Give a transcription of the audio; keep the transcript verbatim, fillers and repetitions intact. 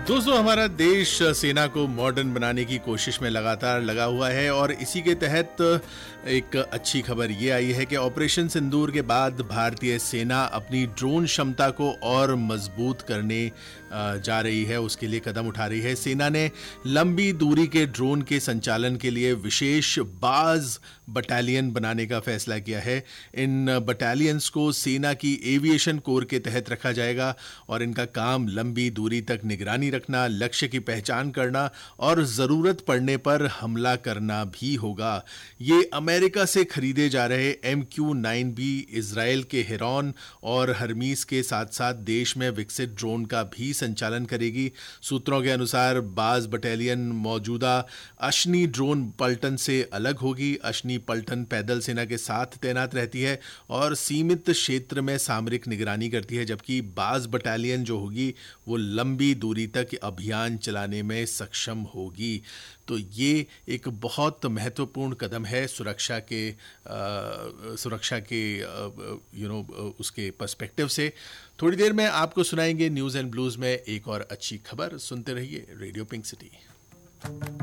दोस्तों, हमारा देश सेना को मॉडर्न बनाने की कोशिश में लगातार लगा हुआ है और इसी के तहत एक अच्छी खबर ये आई है कि ऑपरेशन सिंदूर के बाद भारतीय सेना अपनी ड्रोन क्षमता को और मजबूत करने जा रही है, उसके लिए कदम उठा रही है। सेना ने लंबी दूरी के ड्रोन के संचालन के लिए विशेष बाज बटालियन बनाने का फैसला किया है। इन बटालियंस को सेना की एविएशन कोर के तहत रखा जाएगा और इनका काम लंबी दूरी तक निगरानी रखना, लक्ष्य की पहचान करना और जरूरत पड़ने पर हमला करना भी होगा। ये अमेरिका से खरीदे जा रहे M Q nine B, Israel के हेरॉन और हरमीस के साथ साथ देश में विकसित ड्रोन का भी संचालन करेगी। सूत्रों के अनुसार बाज बटालियन मौजूदा अश्नी ड्रोन पलटन से अलग होगी। अश्नी पलटन पैदल सेना के साथ तैनात रहती है और सीमित क्षेत्र में सामरिक निगरानी करती है, जबकि बाज बटालियन जो होगी वो लंबी दूरी तक अभियान चलाने में सक्षम होगी। तो ये एक बहुत महत्वपूर्ण कदम है सुरक्षा के आ, सुरक्षा के यू नो उसके पर्सपेक्टिव से। थोड़ी देर में आपको सुनाएंगे न्यूज़ एंड ब्लूज़ में एक और अच्छी खबर। सुनते रहिए रेडियो पिंक सिटी।